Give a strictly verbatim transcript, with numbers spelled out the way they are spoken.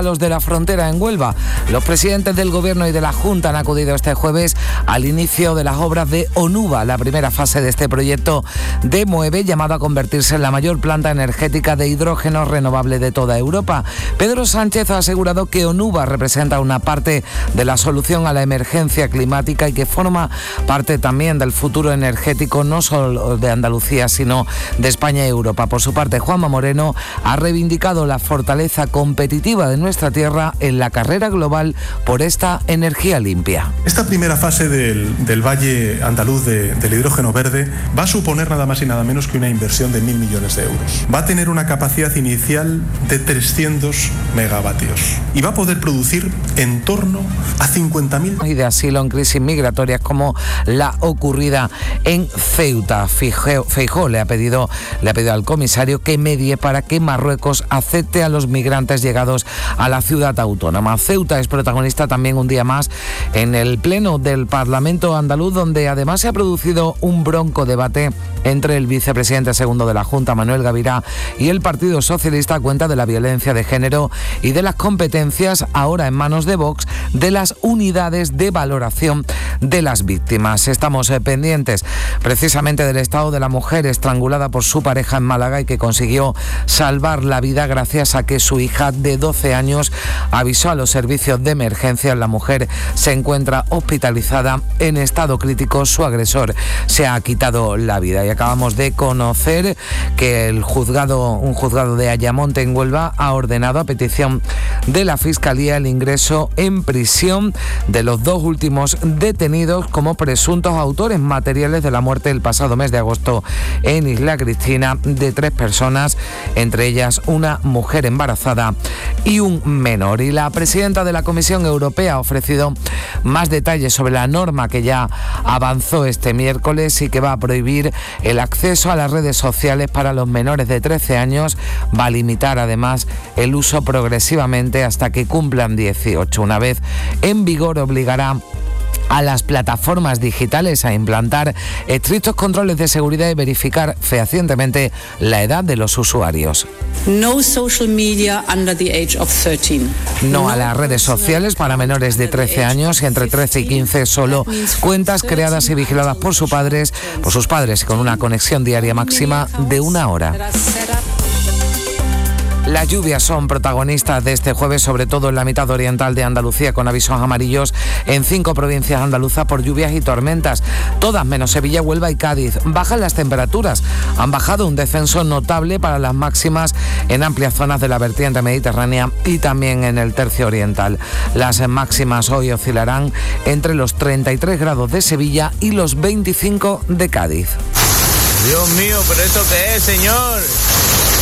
Los de la frontera en Huelva. Los presidentes del Gobierno y de la Junta han acudido este jueves al inicio de las obras de Onuba, la primera fase de este proyecto de Moeve, llamado a convertirse en la mayor planta energética de hidrógeno renovable de toda Europa. Pedro Sánchez ha asegurado que Onuba representa una parte de la solución a la emergencia climática y que forma parte también del futuro energético no solo de Andalucía, sino de España y Europa. Por su parte, Juanma Moreno ha reivindicado la fortaleza competitiva de nuestra nuestra tierra en la carrera global por esta energía limpia. Esta primera fase del, del Valle Andaluz de, del hidrógeno verde va a suponer nada más y nada menos que una inversión de mil millones de euros. Va a tener una capacidad inicial de trescientos megavatios y va a poder producir en torno a cincuenta mil... Y de asilo en crisis migratorias como la ocurrida en Ceuta. Feijóo, Feijóo le ha pedido, le ha pedido al comisario que medie para que Marruecos acepte a los migrantes llegados a la ciudad autónoma. Ceuta es protagonista también un día más en el pleno del Parlamento andaluz, donde además se ha producido un bronco debate entre el vicepresidente segundo de la Junta, Manuel Gavirá, y el Partido Socialista a cuenta de la violencia de género y de las competencias, ahora en manos de Vox, de las unidades de valoración de las víctimas. Estamos eh, pendientes precisamente del estado de la mujer estrangulada por su pareja en Málaga y que consiguió salvar la vida gracias a que su hija de doce años avisó a los servicios de emergencia. La mujer se encuentra hospitalizada en estado crítico. Su agresor se ha quitado la vida. Y acabamos de conocer que el juzgado, un juzgado de Ayamonte en Huelva ha ordenado a petición de la Fiscalía el ingreso en prisión de los dos últimos detenidos como presuntos autores materiales de la muerte el pasado mes de agosto en Isla Cristina de tres personas, entre ellas una mujer embarazada y un menor. Y la presidenta de la Comisión Europea ha ofrecido más detalles sobre la norma que ya avanzó este miércoles y que va a prohibir el acceso a las redes sociales para los menores de trece años. Va a limitar además el uso progresivamente hasta que cumplan dieciocho. Una vez en vigor, obligará a las plataformas digitales a implantar estrictos controles de seguridad y verificar fehacientemente la edad de los usuarios. No social media under the age of thirteen. No a las redes sociales para menores de trece años y entre trece y quince solo cuentas creadas y vigiladas por sus padres, por sus padres con una conexión diaria máxima de una hora. Las lluvias son protagonistas de este jueves, sobre todo en la mitad oriental de Andalucía, con avisos amarillos en cinco provincias andaluzas por lluvias y tormentas, todas menos Sevilla, Huelva y Cádiz. Bajan las temperaturas, han bajado un descenso notable para las máximas en amplias zonas de la vertiente mediterránea y también en el tercio oriental. Las máximas hoy oscilarán entre los treinta y tres grados de Sevilla y los veinticinco de Cádiz. Dios mío, ¿pero esto qué es, señor?